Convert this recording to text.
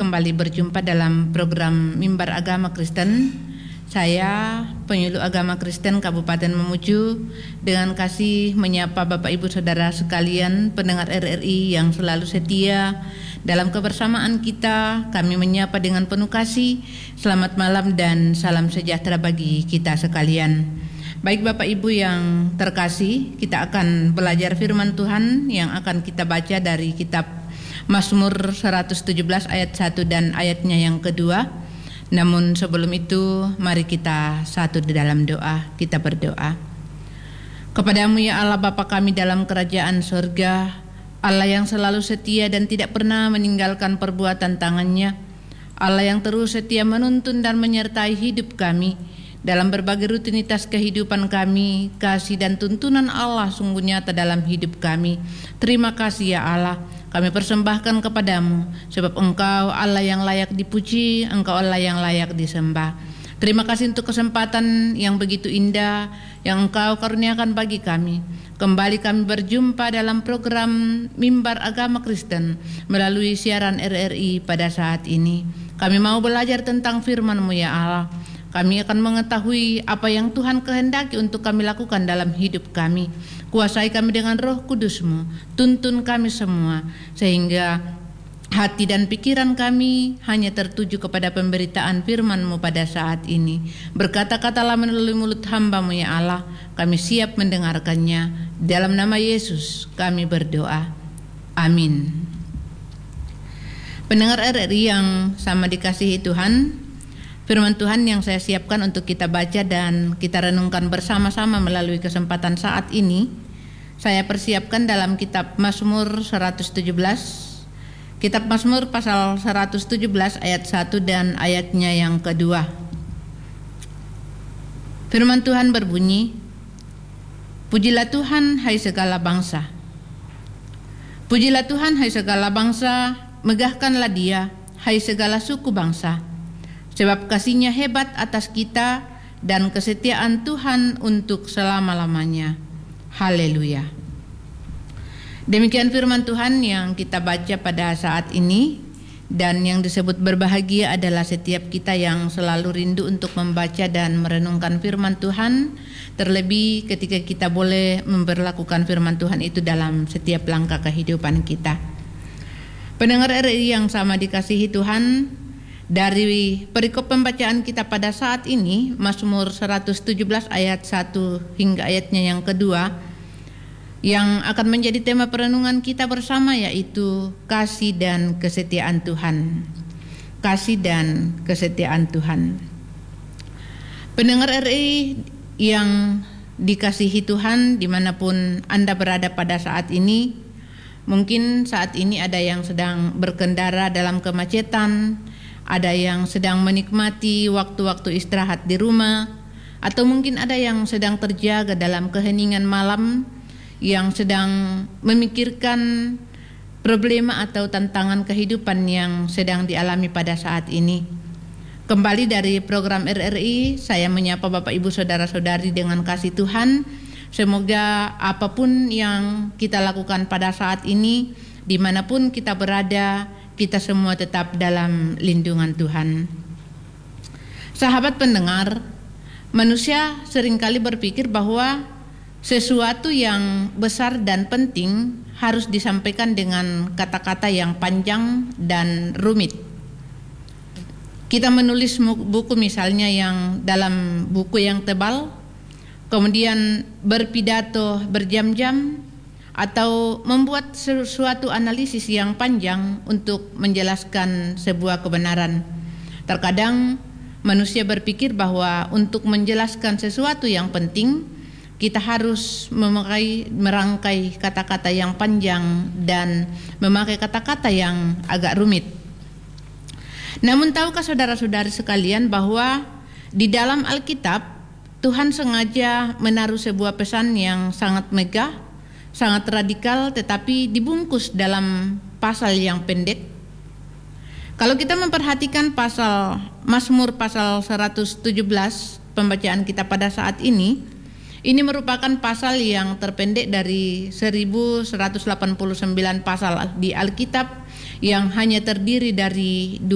kembali berjumpa dalam program Mimbar Agama Kristen. Saya, penyuluh agama Kristen Kabupaten Mamuju, dengan kasih menyapa Bapak Ibu Saudara sekalian pendengar RRI yang selalu setia dalam kebersamaan kita. Kami menyapa dengan penuh kasih, selamat malam dan salam sejahtera bagi kita sekalian. Baik Bapak Ibu yang terkasih, kita akan belajar firman Tuhan yang akan kita baca dari kitab Mazmur 117 ayat 1 dan ayatnya yang kedua. Namun sebelum itu, mari kita satu di dalam doa. Kita berdoa. Kepadamu ya Allah Bapa kami dalam kerajaan surga, Allah yang selalu setia dan tidak pernah meninggalkan perbuatan tangannya, Allah yang terus setia menuntun dan menyertai hidup kami dalam berbagai rutinitas kehidupan kami. Kasih dan tuntunan Allah sungguh nyata dalam hidup kami. Terima kasih ya Allah, kami persembahkan kepadamu, sebab Engkau Allah yang layak dipuji, Engkau Allah yang layak disembah. Terima kasih untuk kesempatan yang begitu indah yang Engkau karuniakan bagi kami. Kembali kami berjumpa dalam program Mimbar Agama Kristen melalui siaran RRI pada saat ini. Kami mau belajar tentang firman-Mu ya Allah. Kami akan mengetahui apa yang Tuhan kehendaki untuk kami lakukan dalam hidup kami. Kuasai kami dengan Roh Kudus-Mu, tuntun kami semua, sehingga hati dan pikiran kami hanya tertuju kepada pemberitaan firman-Mu pada saat ini. Berkata-katalah melalui mulut hamba-Mu ya Allah, kami siap mendengarkannya. Dalam nama Yesus kami berdoa. Amin. Pendengar RRI yang sama dikasihi Tuhan, firman Tuhan yang saya siapkan untuk kita baca dan kita renungkan bersama-sama melalui kesempatan saat ini, saya persiapkan dalam kitab Mazmur 117. Kitab Mazmur pasal 117 ayat 1 dan ayatnya yang kedua. Firman Tuhan berbunyi, "Pujilah Tuhan hai segala bangsa. Pujilah Tuhan hai segala bangsa, megahkanlah Dia hai segala suku bangsa. Sebab kasih-Nya hebat atas kita dan kesetiaan Tuhan untuk selama-lamanya." Haleluya. Demikian firman Tuhan yang kita baca pada saat ini, dan yang disebut berbahagia adalah setiap kita yang selalu rindu untuk membaca dan merenungkan firman Tuhan, terlebih ketika kita boleh memberlakukan firman Tuhan itu dalam setiap langkah kehidupan kita. Pendengar RRI yang sama dikasihi Tuhan, dari perikop pembacaan kita pada saat ini, Mazmur 117 ayat 1 hingga ayatnya yang kedua, yang akan menjadi tema perenungan kita bersama, yaitu kasih dan kesetiaan Tuhan. Kasih dan kesetiaan Tuhan. Pendengar RRI yang dikasihi Tuhan, dimanapun Anda berada pada saat ini, mungkin saat ini ada yang sedang berkendara dalam kemacetan, ada yang sedang menikmati waktu-waktu istirahat di rumah, atau mungkin ada yang sedang terjaga dalam keheningan malam, yang sedang memikirkan problema atau tantangan kehidupan yang sedang dialami pada saat ini. Kembali dari program RRI, saya menyapa Bapak Ibu Saudara-saudari dengan kasih Tuhan. Semoga apapun yang kita lakukan pada saat ini, dimanapun kita berada, kita semua tetap dalam lindungan Tuhan. Sahabat pendengar, manusia seringkali berpikir bahwa sesuatu yang besar dan penting harus disampaikan dengan kata-kata yang panjang dan rumit. Kita menulis buku misalnya yang dalam buku yang tebal, kemudian berpidato berjam-jam, atau membuat sesuatu analisis yang panjang untuk menjelaskan sebuah kebenaran. Terkadang manusia berpikir bahwa untuk menjelaskan sesuatu yang penting, kita harus merangkai kata-kata yang panjang dan memakai kata-kata yang agak rumit. Namun tahukah saudara-saudari sekalian bahwa di dalam Alkitab Tuhan sengaja menaruh sebuah pesan yang sangat megah, sangat radikal, tetapi dibungkus dalam pasal yang pendek. Kalau kita memperhatikan pasal Mazmur pasal 117 pembacaan kita pada saat ini merupakan pasal yang terpendek dari 1189 pasal di Alkitab yang hanya terdiri dari